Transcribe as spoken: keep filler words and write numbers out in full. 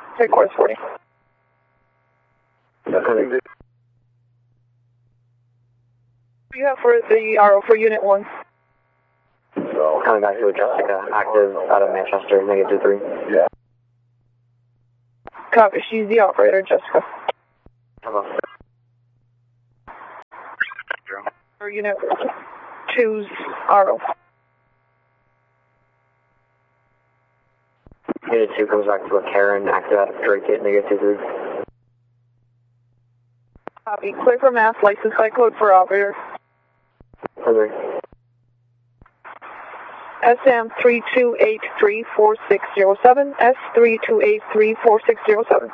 Three quarters forty. Okay. You have for the R O for Unit one. So coming back to Jessica, active out of Manchester, negative three. Yeah. Copy. She's the operator, Jessica. Hello. For Unit two's R O. Unit two comes back to a Karen, active out of Drake, negative two three. Copy. Clear for mass, license by code for operator. Okay. S M three two eight three four six zero seven, S three two eight three four six zero seven.